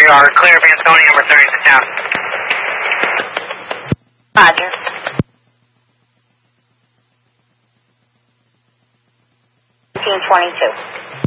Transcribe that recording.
are clear of Ansoni, number 30 to town. Roger. $15.22.